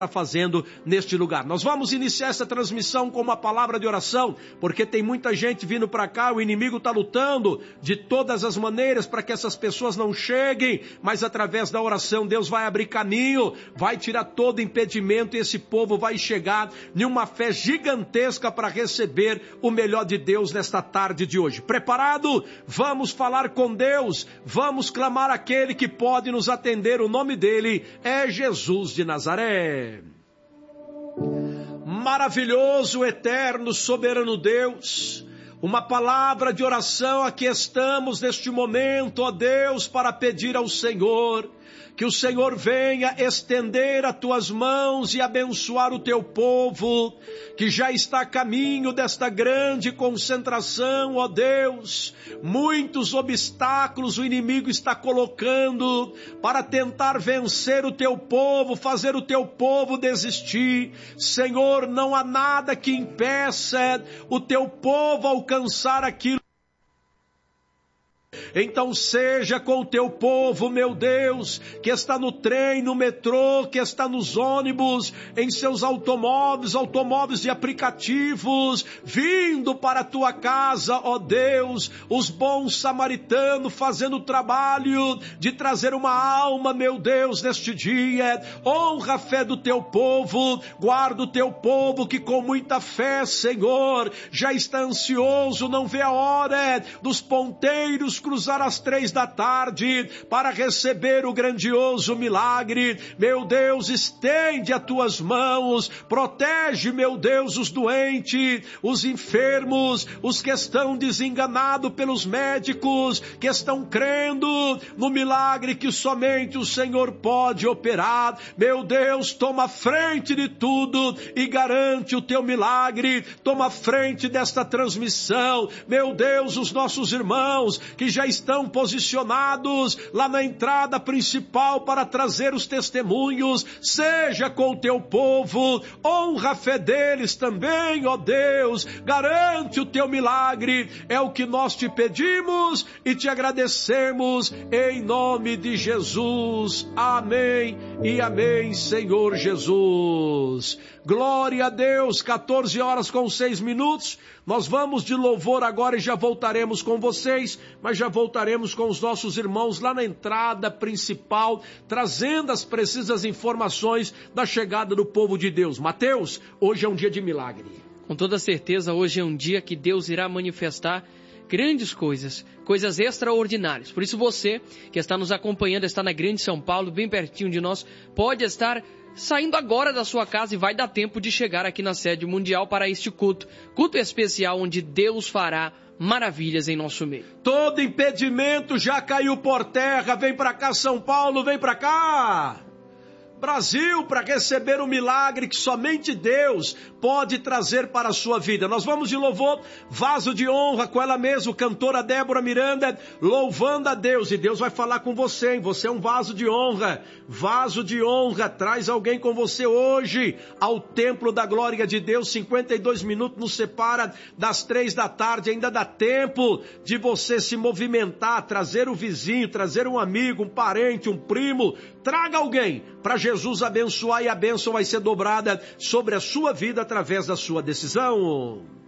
fazendo neste lugar. Nós vamos iniciar essa transmissão com uma palavra de oração, porque tem muita gente vindo para cá, o inimigo está lutando de todas as maneiras para que essas pessoas não cheguem, mas através da oração Deus vai abrir caminho, vai tirar todo impedimento e esse povo vai chegar em uma fé gigantesca para receber o melhor de Deus nesta tarde de hoje. Preparado? Vamos falar com Deus, vamos clamar aquele que pode nos atender, o nome dele é Jesus de Nazaré. Maravilhoso, eterno, soberano Deus, uma palavra de oração, aqui estamos neste momento, ó Deus, para pedir ao Senhor, que o Senhor venha estender as tuas mãos e abençoar o teu povo, que já está a caminho desta grande concentração, ó Deus. Muitos obstáculos o inimigo está colocando para tentar vencer o teu povo, fazer o teu povo desistir. Senhor, não há nada que impeça o teu povo alcançar aquilo. Então seja com o teu povo, meu Deus, que está no trem, no metrô, que está nos ônibus, em seus automóveis de aplicativos, vindo para a tua casa, ó Deus, os bons samaritanos fazendo o trabalho de trazer uma alma, meu Deus, neste dia. Honra a fé do teu povo, guarda o teu povo que com muita fé, Senhor, já está ansioso, não vê a hora dos ponteiros cruzar às 3 da tarde para receber o grandioso milagre. Meu Deus, estende as tuas mãos, protege, meu Deus, os doentes, os enfermos, os que estão desenganados pelos médicos, que estão crendo no milagre que somente o Senhor pode operar. Meu Deus, toma frente de tudo e garante o teu milagre, toma frente desta transmissão. Meu Deus, os nossos irmãos que já estão posicionados lá na entrada principal para trazer os testemunhos, seja com o teu povo, honra a fé deles também, ó Deus, garante o teu milagre, é o que nós te pedimos e te agradecemos em nome de Jesus, amém e amém, Senhor Jesus. Glória a Deus, 14h06, nós vamos de louvor agora e já voltaremos com vocês, mas já voltaremos com os nossos irmãos lá na entrada principal, trazendo as precisas informações da chegada do povo de Deus. Mateus, hoje é um dia de milagre. Com toda certeza, hoje é um dia que Deus irá manifestar grandes coisas extraordinárias. Por isso você que está nos acompanhando, está na Grande São Paulo, bem pertinho de nós, pode estar saindo agora da sua casa e vai dar tempo de chegar aqui na sede mundial para este culto especial onde Deus fará maravilhas em nosso meio. Todo impedimento já caiu por terra. Vem para cá, São Paulo, vem para cá, Brasil, para receber o milagre que somente Deus pode trazer para a sua vida. Nós vamos de louvor, vaso de honra, com ela mesma, cantora Débora Miranda, louvando a Deus. E Deus vai falar com você, hein? Você é um vaso de honra, traz alguém com você hoje ao templo da glória de Deus. 52 minutos nos separa das 3 da tarde, ainda dá tempo de você se movimentar, trazer o vizinho, trazer um amigo, um parente, um primo, traga alguém para Jesus abençoar, e a bênção vai ser dobrada sobre a sua vida através da sua decisão.